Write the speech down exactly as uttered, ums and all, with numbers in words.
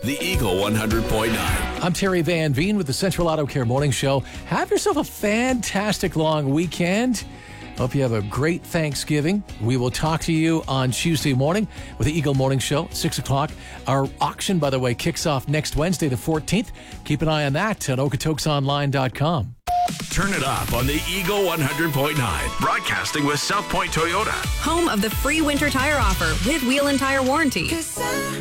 The Eagle one hundred point nine. I'm Terry Van Veen with the Central Auto Care Morning Show. Have yourself a fantastic long weekend. Hope you have a great Thanksgiving. We will talk to you on Tuesday morning with the Eagle Morning Show, six o'clock. Our auction, by the way, kicks off next Wednesday, the fourteenth. Keep an eye on that at okotoks online dot com. Turn it up on the Eagle one hundred point nine. Broadcasting with South Point Toyota. Home of the free winter tire offer with wheel and tire warranty.